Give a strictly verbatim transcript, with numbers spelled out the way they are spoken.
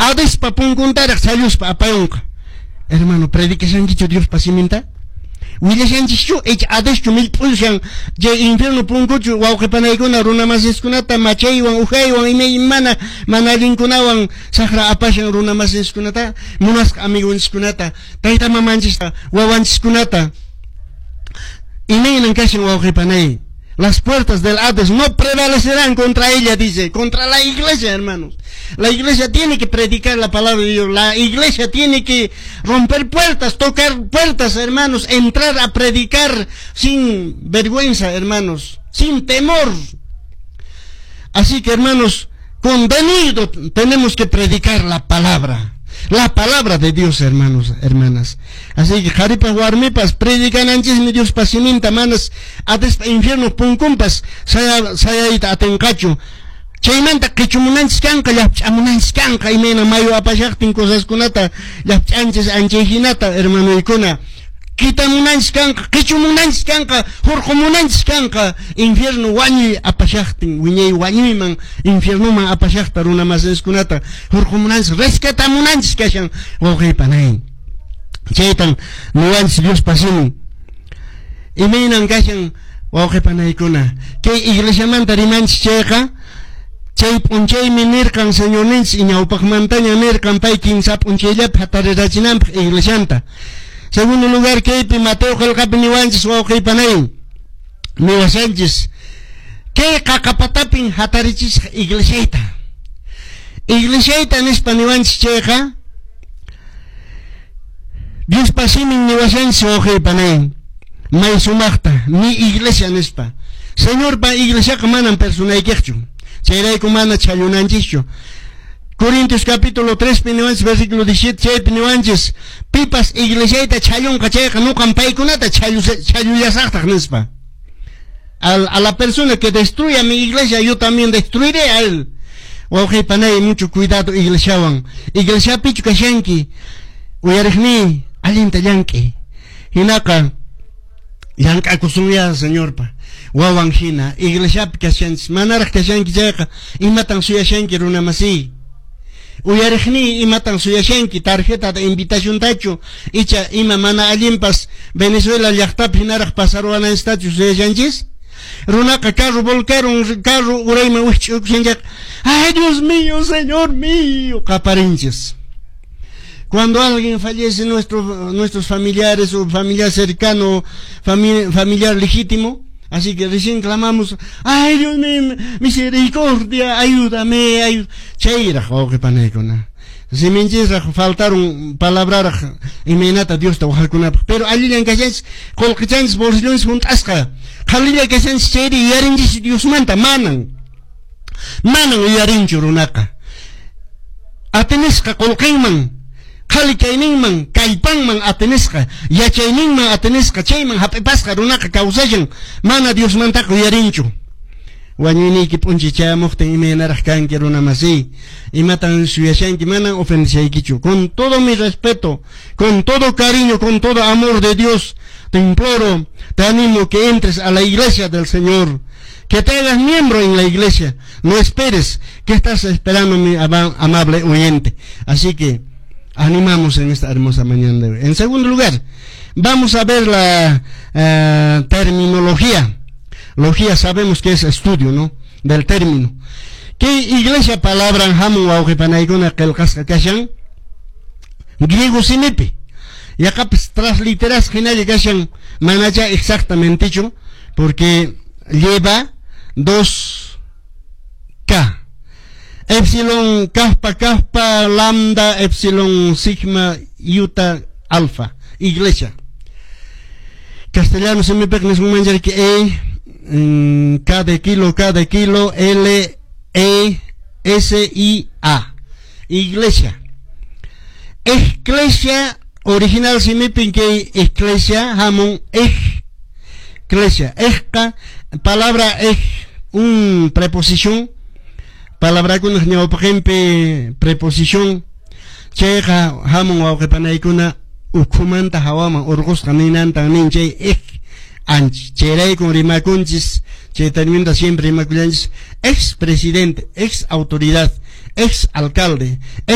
Adespa punkuntaraq salluspa apayunqa. Hermano, predicasankichu Dios pasimenta. Willashanchikchu echa adeschu milp'ushan je infierno punkuchu wawqipanaykuna runamasiskunata machaywan uhaywan imay mana mana allinkunawan saqra apashan runamasiskunata munasqa amigunchikkunata tayta mamanchikta wawanchikkunata imaynan kashan wawqipanay. Las puertas del Hades no prevalecerán contra ella, dice, contra la iglesia, hermanos. La iglesia tiene que predicar la palabra de Dios. La iglesia tiene que romper puertas, tocar puertas, hermanos, entrar a predicar sin vergüenza, hermanos, sin temor. Así que, hermanos, con denuido tenemos que predicar la palabra. La palabra de Dios, hermanos, hermanas. Así que jaripas warmipas predican antes mi Dios pasiminta manas ates infierno punkumpas saya saya ita atenkachu. Chaymanta kichumunanchis kanka llapchamunanchis kanka imena mayo apashaqtin cosas kunata llapchanchis anchejinata hermano ikuna. Quitamunanchis kanka, kichumunanchis kanka, hurqumunanchis kanka, infierno wañi apashaqtin, wiñay wañuyman, infierno man apashaqta runamasiskunata, hurqumunanchis, rescatamunanchis kashan, wawqaypanay. Chaytan, nuwanchis Dios pasini. Imaynan kashan, wawqaypanaykuna. Kay iglesiamanta rimanchis chayqa, chay p'unchaymi nirkan señorninchis, iñawpaqmantaña nirkan pay kinsap p'unchayllap hatarirachinanpaq iglesianta. Segundo lugar, que hay Mateo Jalcapi Niwanchis Wauqaypanay Niwasanchis que Kakapatapin Hatarichis Iglesiaita Iglesiaita Nispa Niwanchis Cheja Dios pasimin Niwasanchis Wauqaypanay May Sumachta Mi iglesia Nispa Señor pa iglesia kamanan personay kekchu Chayray kumana chayunanchischu Corintios capítulo tres, piniwanchis, versículo diecisiete, chay piniwanchis, pipas iglesiaita chayunqa chayqa nuqan paykunata chayuyasaqtaq nispa. A la persona que destruya mi iglesia, yo también destruiré a él. Wawqaypanay, mucho cuidado iglesiawan. Iglesia pichu kashanki, uyariqni, allinta llanki. Hinaqa, llanka kusunya, señor pa. Wawan hina, iglesia kashanchis, manaraq kashanki chayqa, imatan suyashanki runamasi. Uyariqni imatan suyashanki tarjeta de invitación tachu icha ima mana allimpas Venezuela llaqtapi hinaraq pasaruana estachu suyashanchis runaqa carro volcaron carro urayma wich'ukshanchaq ay Dios mío, Señor mío qaparinchis. Cuando alguien fallece nuestro, nuestros familiares o familiar cercano familiar, familiar legítimo, así que recién clamamos, ay Dios mío, misericordia, ayúdame, ayúdame. Chayraq wawqipanaykuna. Si minchisraq faltaron palabrar imaynata Dios tawaqkunapaq. Pero allillan kashanchis, qullqichanchis bolsillones junt'asqa. Qhalilla kashanchis chayri yuyarinchis Diosmanta, manan. Manan yuyarinchu runaqa. Atenisqa qullqinman. Qhali kayninman, kaypanman atenisqa, yachayninman atenisqa, chayman hap'ipasqa runaqa kawsashan, mana Diosmantaqa uyarinchu. Wañuyniyki p'unchi chayamuqtin imaynaraq kanki runamasi, imatan suyashanki manan ofendishaykichu. Con todo mi respeto, con todo cariño, con todo amor de Dios, te imploro, te animo que entres a la iglesia del Señor, que te hagas miembro en la iglesia. No esperes, ¿qué estás esperando, mi amable oyente? Así que animamos en esta hermosa mañana de hoy. En segundo lugar, vamos a ver la uh, terminología. Logía sabemos que es estudio, ¿no? Del término. ¿Qué iglesia palabra hamun wawqipanaykuna qillqasqa kashan? Griego simipi. Y acá pues transliteras hinalla kashan manacha exactamente dicho, porque lleva dos K. Epsilon, kappa, kappa, lambda, epsilon, sigma, iota, alfa. Iglesia. Castellano se me pegnes un manjar que E, K de kilo, K de kilo, L, E, S, I, A. Iglesia. Iglesia, original se me pinque iglesia, hamon, iglesia. Ejka, palabra ej, un preposición. Palabra kun ñawpaqinpi preposición chayqa hamun wawqipanaykuna ukhumanta hawaman urqusqa ninanta ninchay ik anch chayrayku rimakunchis chay terminta siempre rimakullanchis ex presidente, ex autoridad, ex alcalde,